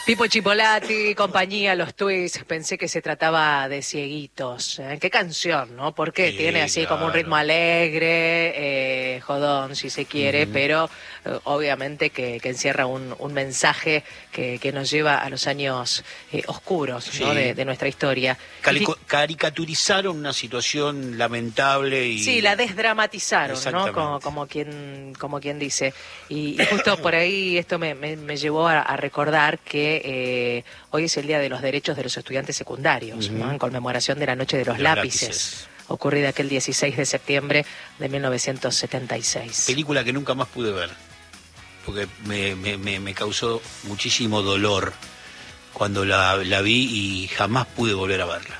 Pipo Chipolati, compañía, los Twists, pensé que se trataba de Cieguitos. ¿Qué canción, no? Porque tiene así como un ritmo alegre, jodón, si se quiere, pero obviamente que encierra un mensaje que nos lleva a los años oscuros, ¿no? de nuestra historia. Caricaturizaron una situación lamentable y... Sí, la desdramatizaron, ¿no? Como quien dice. Y justo por ahí esto me llevó a recordar que hoy es el Día de los Derechos de los Estudiantes Secundarios, ¿no? En conmemoración de la Noche de los Lápices, ocurrida aquel 16 de septiembre de 1976. Película que nunca más pude ver, porque me causó muchísimo dolor cuando la vi y jamás pude volver a verla.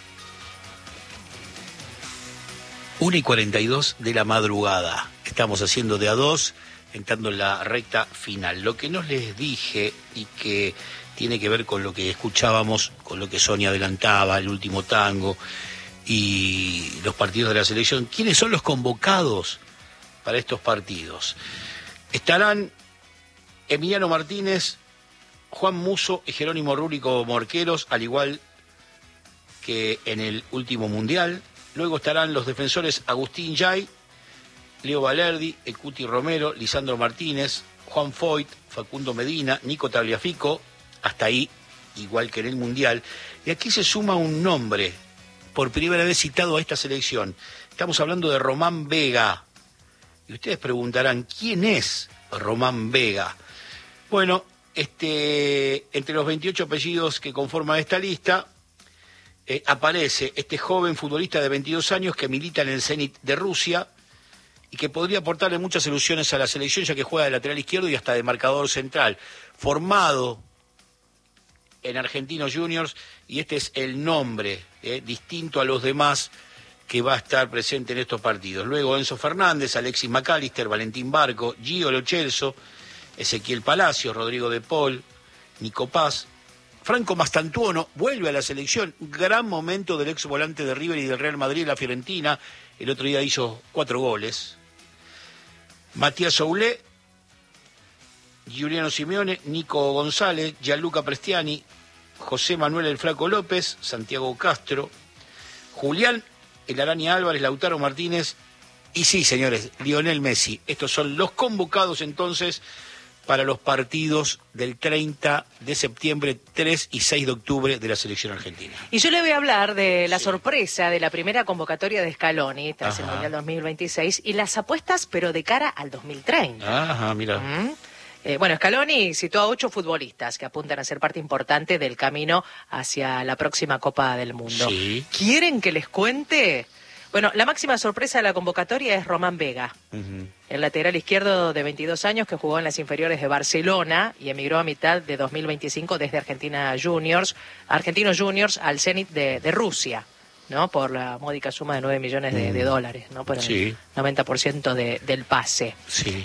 1:42 de la madrugada. Estamos haciendo de a dos, entrando en la recta final. Lo que no les dije y que tiene que ver con lo que escuchábamos, con lo que Sonia adelantaba, el último tango y los partidos de la selección. ¿Quiénes son los convocados para estos partidos? Estarán Emiliano Martínez, Juan Musso y Jerónimo Rulli como arqueros, al igual que en el último Mundial. Luego estarán los defensores Agustín Yay, Leo Valerdi, Cuti Romero, Lisandro Martínez, Juan Foyt, Facundo Medina, Nico Tagliafico, hasta ahí, igual que en el Mundial. Y aquí se suma un nombre, por primera vez citado a esta selección. Estamos hablando de Román Vega. Y ustedes preguntarán, ¿quién es Román Vega? Bueno, entre los 28 apellidos que conforman esta lista, aparece este joven futbolista de 22 años que milita en el Zenit de Rusia y que podría aportarle muchas soluciones a la selección, ya que juega de lateral izquierdo y hasta de marcador central. Formado en Argentinos Juniors, y este es el nombre distinto a los demás que va a estar presente en estos partidos. Luego Enzo Fernández, Alexis McAllister, Valentín Barco, Gio Lo Celso, Ezequiel Palacios, Rodrigo De Paul, Nico Paz, Franco Mastantuono vuelve a la selección, gran momento del ex volante de River y del Real Madrid, la Fiorentina, el otro día hizo 4 goles. Matías Soulé, Giuliano Simeone, Nico González, Gianluca Prestiani, José Manuel El Flaco López, Santiago Castro, Julián El Araña Álvarez, Lautaro Martínez y sí, señores, Lionel Messi. Estos son los convocados entonces para los partidos del 30 de septiembre, 3 y 6 de octubre de la selección argentina. Y yo le voy a hablar de la sorpresa de la primera convocatoria de Scaloni tras el Mundial 2026 y las apuestas, pero de cara al 2030. Ajá, mira. Bueno, Scaloni citó a 8 futbolistas que apuntan a ser parte importante del camino hacia la próxima Copa del Mundo. Sí. ¿Quieren que les cuente? Bueno, la máxima sorpresa de la convocatoria es Román Vega, el lateral izquierdo de 22 años que jugó en las inferiores de Barcelona y emigró a mitad de 2025 desde Argentinos Juniors al Zenit de Rusia, ¿no? Por la módica suma de 9 millones de dólares, ¿no? Por el 90% del pase. Sí.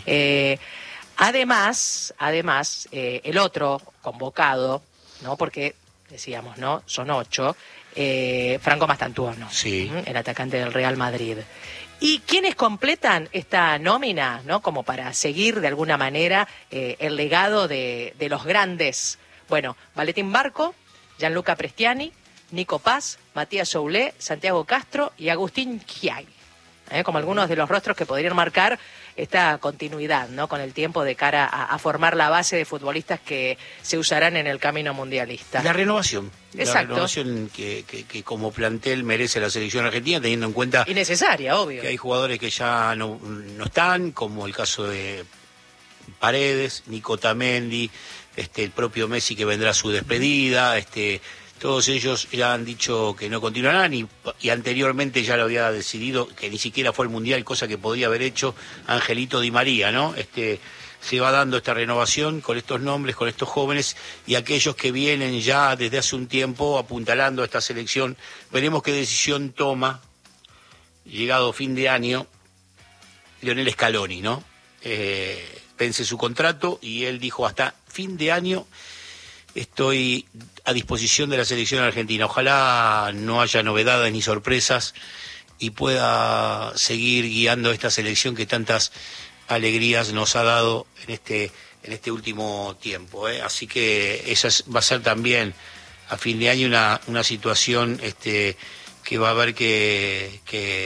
Además, el otro convocado, ¿no? Porque decíamos, ¿no? Son 8. Franco Mastantuono, el atacante del Real Madrid. ¿Y quiénes completan esta nómina, no? Como para seguir de alguna manera el legado de los grandes? Bueno, Valentín Barco, Gianluca Prestiani, Nico Paz, Matías Soulé, Santiago Castro y Agustín Giay. Como algunos de los rostros que podrían marcar esta continuidad, ¿no? Con el tiempo de cara a formar la base de futbolistas que se usarán en el camino mundialista. La renovación. Exacto. La renovación que como plantel merece la selección argentina, teniendo en cuenta... Y necesaria, obvio. Que hay jugadores que ya no están, como el caso de Paredes, Nico Otamendi, el propio Messi que vendrá a su despedida, todos ellos ya han dicho que no continuarán y anteriormente ya lo había decidido, que ni siquiera fue el Mundial, cosa que podía haber hecho Angelito Di María, ¿no? Se va dando esta renovación con estos nombres, con estos jóvenes y aquellos que vienen ya desde hace un tiempo apuntalando a esta selección. Veremos qué decisión toma, llegado fin de año, Lionel Scaloni, ¿no? Vence su contrato y él dijo hasta fin de año estoy a disposición de la selección argentina. Ojalá no haya novedades ni sorpresas y pueda seguir guiando esta selección que tantas alegrías nos ha dado en este último tiempo, ¿eh? Así que esa va a ser también a fin de año una situación que va a haber que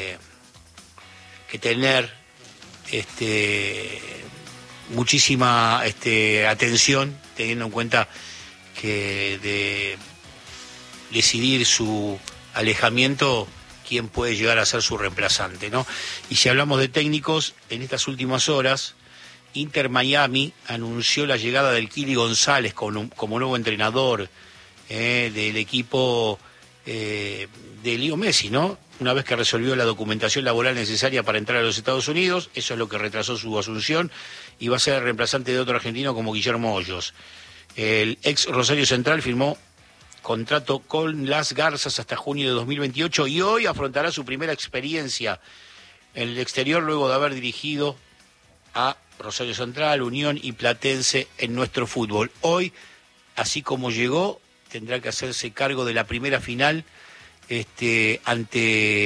tener muchísima atención, teniendo en cuenta que de decidir su alejamiento, quién puede llegar a ser su reemplazante, ¿no? Y si hablamos de técnicos, en estas últimas horas, Inter Miami anunció la llegada del Kili González como nuevo entrenador del equipo de Leo Messi, ¿no? Una vez que resolvió la documentación laboral necesaria para entrar a los Estados Unidos, eso es lo que retrasó su asunción, y va a ser el reemplazante de otro argentino como Guillermo Hoyos. El ex Rosario Central firmó contrato con las Garzas hasta junio de 2028 y hoy afrontará su primera experiencia en el exterior luego de haber dirigido a Rosario Central, Unión y Platense en nuestro fútbol. Hoy, así como llegó, tendrá que hacerse cargo de la primera final ante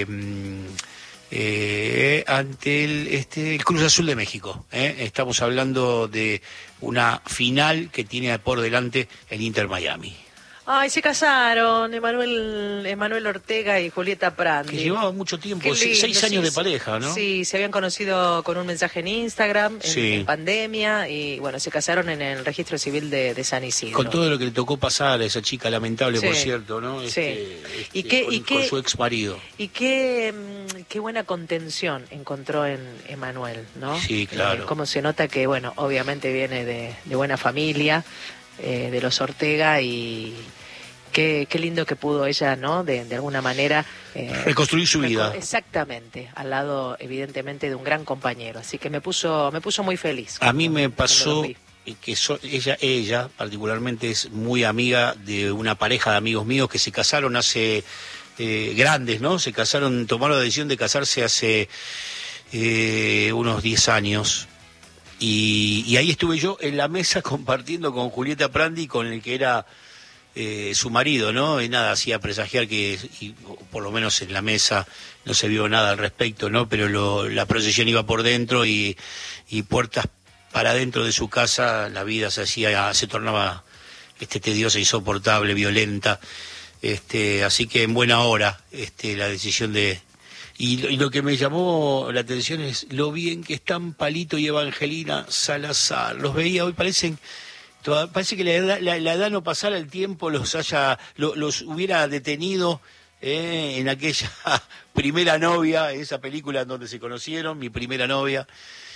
el Cruz Azul de México. Estamos hablando de una final que tiene por delante el Inter Miami. Ay, se casaron Emanuel Ortega y Julieta Prandi. Que llevaban mucho tiempo, 6 años de pareja, ¿no? Sí, se habían conocido con un mensaje en Instagram, en pandemia, y bueno, se casaron en el registro civil de San Isidro. Con todo lo que le tocó pasar a esa chica lamentable, por cierto, ¿no? Con su ex marido. Y qué buena contención encontró en Emanuel, ¿no? Sí, claro. Cómo se nota que, bueno, obviamente viene de buena familia, de los Ortega, y qué lindo que pudo ella, ¿no? De alguna manera reconstruir su vida. Exactamente, al lado evidentemente de un gran compañero, así que me puso muy feliz. A mí me pasó que ella particularmente es muy amiga de una pareja de amigos míos que se casaron hace grandes, ¿no? Se casaron, tomaron la decisión de casarse hace unos 10 años. Y ahí estuve yo en la mesa compartiendo con Julieta Prandi, con el que era su marido, ¿no? Y nada, hacía presagiar que, por lo menos en la mesa, no se vio nada al respecto, ¿no? Pero la procesión iba por dentro y puertas para adentro de su casa, la vida se tornaba tediosa, insoportable, violenta. Así que en buena hora la decisión de... Y lo que me llamó la atención es lo bien que están Palito y Evangelina Salazar. Los veía hoy, parece que la edad no pasara, el tiempo los hubiera detenido en aquella primera novia, esa película en donde se conocieron, Mi primera novia.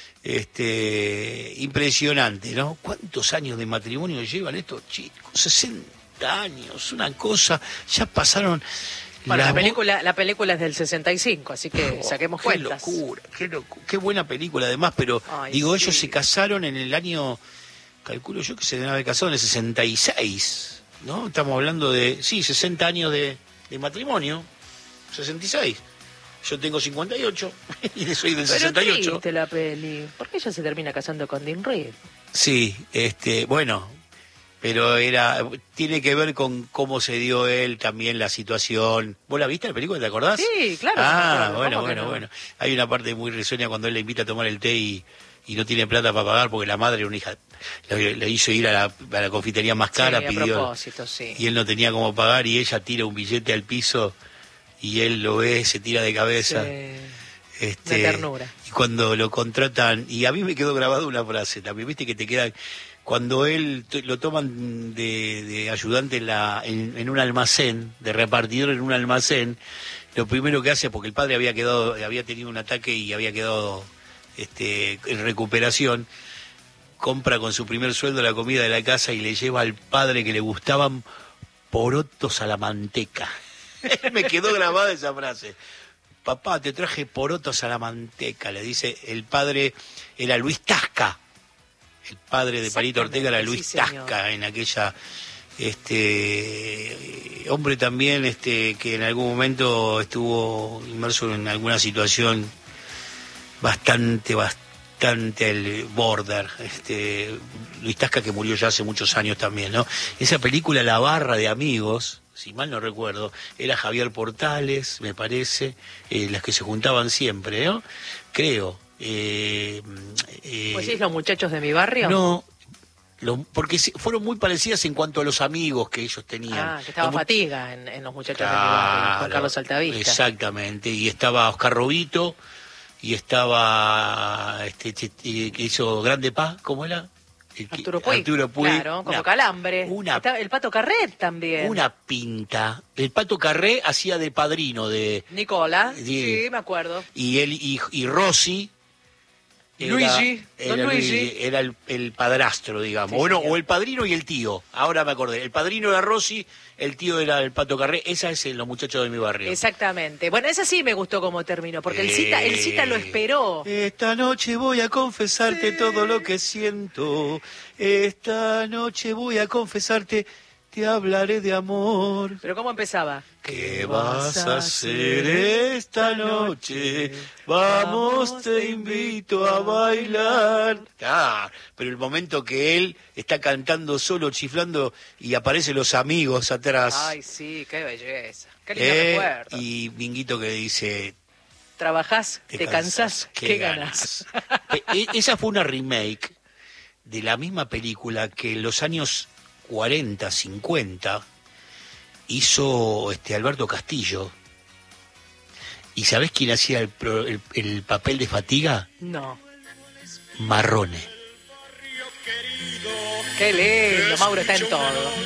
Impresionante, ¿no? ¿Cuántos años de matrimonio llevan estos chicos? 60 años, una cosa, ya pasaron... Bueno, la película es del 65, así que saquemos cuentas. Qué locura, qué buena película además, pero ellos se casaron en el año, calculo yo que se deben haber casado en el 66, ¿no? Estamos hablando de, 60 años de matrimonio, 66. Yo tengo 58 y soy del 68. Pero triste la peli. ¿Por qué ella se termina casando con Dean Reed? Sí, bueno... Pero tiene que ver con cómo se dio él también la situación. ¿Vos la viste la película, te acordás? Sí, claro. Bueno. Hay una parte muy risueña cuando él le invita a tomar el té y no tiene plata para pagar porque la madre, una hija, le hizo ir a la confitería más cara, pidió. Y él no tenía cómo pagar y ella tira un billete al piso y él lo ve, se tira de cabeza. Una ternura. Y cuando lo contratan, y a mí me quedó grabada una frase también, viste que te queda... Cuando él lo toman de ayudante en un almacén, de repartidor en un almacén, lo primero que hace, porque el padre había tenido un ataque y había quedado en recuperación, compra con su primer sueldo la comida de la casa y le lleva al padre que le gustaban porotos a la manteca. Me quedó grabada esa frase. Papá, te traje porotos a la manteca, le dice el padre, era Luis Tasca. El padre de Palito Ortega era Luis Tasca, en aquella hombre también que en algún momento estuvo inmerso en alguna situación bastante el border, Luis Tasca, que murió ya hace muchos años también, ¿no? Esa película La Barra de Amigos, si mal no recuerdo, era Javier Portales, me parece, las que se juntaban siempre, ¿no? Creo. ¿Pues sí, Los Muchachos de mi barrio? No, Porque fueron muy parecidas en cuanto a los amigos que ellos tenían. Que estaba Fatiga en Los Muchachos de mi barrio, Juan Carlos Altavista. Exactamente, y estaba Oscar Robito, y estaba que hizo Grande Paz, ¿cómo era? Arturo Puig, claro, como Calambre. El Pato Carret también. Una pinta. El Pato Carret hacía de padrino de... Nicola, sí, me acuerdo. Y él y Rossi... Luigi. Era el padrastro, digamos. Sí, bueno, o el padrino y el tío. Ahora me acordé. El padrino era Rossi, el tío era el Pato Carré. Esa es Los Muchachos de mi barrio. Exactamente. Bueno, esa sí me gustó como terminó, porque el Cita lo esperó. Esta noche voy a confesarte todo lo que siento. Esta noche voy a confesarte, te hablaré de amor. ¿Pero cómo empezaba? ¿Qué vas a hacer esta noche? Vamos, te invito a bailar. Pero el momento que él está cantando solo, chiflando, y aparecen los amigos atrás. Ay, sí, qué belleza. Qué lindo recuerdo. Y Minguito que dice... ¿Trabajás? ¿Te cansás? ¿Qué ganás? Esa fue una remake de la misma película que en los años 40, 50... hizo Alberto Castillo. ¿Y sabés quién hacía el papel de Fatiga? No. Marrone. Qué lindo, Mauro está en todo.